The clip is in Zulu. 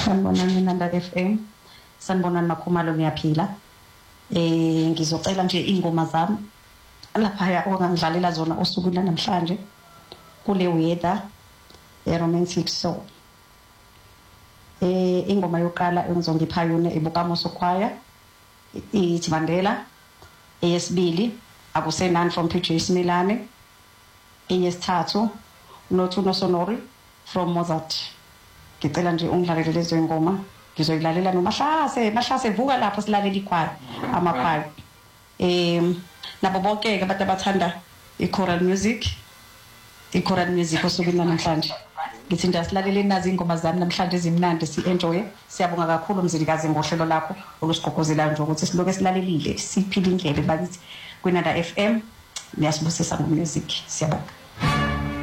Sanibonani Nanda FM. Sanibonani Makhumalo ngiyaphila. Ngizocela nje ingoma zami lapha ongangidlalela zona usuku namhlanje kule weather romantic soul. Ingoma yokuqala engizongipha yona iBukamoso Choir ithi Mandela. Eyesibili akusenani from PJ Milane. Eyesithathu Notuno Sonori from Mozart. Ngicela nje ungidlalele lezo ngoma ngizoyilalela noma mahlase vuka lapho silalela ichoir amachoir nabo bonke abantu abathanda ichoral music osukwini namhlanje ngithi ndasilalele nazi ingoma zami namhlanje ezimnandi enjoy siyabonga kakhulu mzilikazi ngohlelo lakho olusigqokozela nje ukuthi siloke silalelile siphile indlela bakithi kwiNanda FM niyasibusisa ngomusic siyabonga.